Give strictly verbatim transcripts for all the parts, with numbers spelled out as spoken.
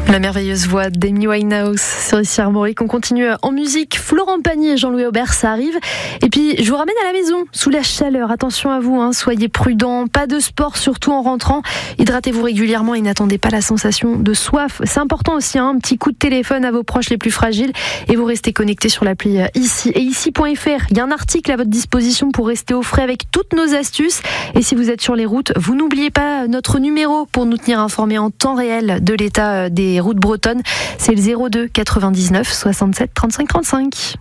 La merveilleuse voix d'Amy Winehouse sur ici Armorique. On continue en musique. Florent Pagny et Jean-Louis Aubert, ça arrive. Et puis, je vous ramène à la maison, sous la chaleur. Attention à vous, hein, soyez prudents. Pas de sport, surtout en rentrant. Hydratez-vous régulièrement et n'attendez pas la sensation de soif. C'est important aussi, hein, un petit coup de téléphone à vos proches les plus fragiles. Et vous restez connectés sur l'appli Ici et ici point f r. Il y a un article à votre disposition pour rester au frais avec toutes nos astuces. Et si vous êtes sur les routes, vous n'oubliez pas notre numéro pour nous tenir informés en temps réel de l'état des routes bretonnes. C'est le zéro deux quatre-vingt-dix-neuf soixante-sept trente-cinq trente-cinq.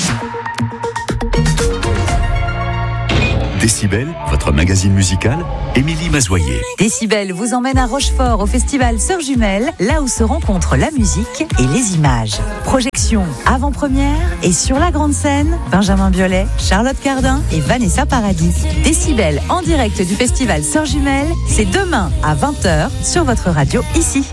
Décibel, votre magazine musical, Émilie Mazoyer. Décibel vous emmène à Rochefort au festival Sœurs Jumelles, là où se rencontrent la musique et les images. Projection avant-première et sur la grande scène, Benjamin Biolay, Charlotte Cardin et Vanessa Paradis. Décibel en direct du festival Sœurs Jumelles, c'est demain à vingt heures sur votre radio Ici.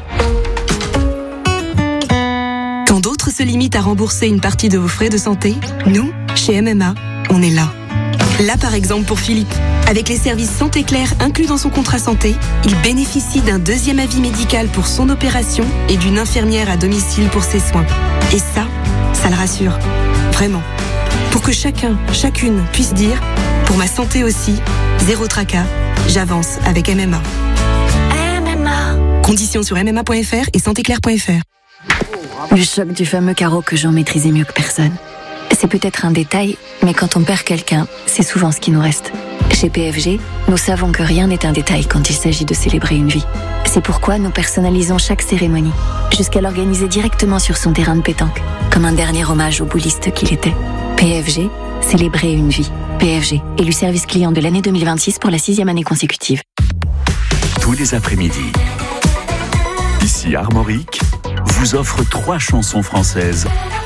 Quand d'autres se limitent à rembourser une partie de vos frais de santé, nous, chez M M A, on est là. Là, par exemple, pour Philippe. Avec les services Santé Claire inclus dans son contrat santé, il bénéficie d'un deuxième avis médical pour son opération et d'une infirmière à domicile pour ses soins. Et ça, ça le rassure. Vraiment. Pour que chacun, chacune puisse dire, pour ma santé aussi, zéro tracas, j'avance avec M M A. M M A. Conditions sur m m a point f r et santé claire point f r. Le choc du fameux carreau que j'en maîtrisais mieux que personne. C'est peut-être un détail, mais quand on perd quelqu'un, c'est souvent ce qui nous reste. Chez P F G, nous savons que rien n'est un détail quand il s'agit de célébrer une vie. C'est pourquoi nous personnalisons chaque cérémonie, jusqu'à l'organiser directement sur son terrain de pétanque, comme un dernier hommage au bouliste qu'il était. P F G, célébrer une vie. P F G, élu service client de l'année deux mille vingt-six pour la sixième année consécutive. Tous les après-midi, Ici Armorique vous offre trois chansons françaises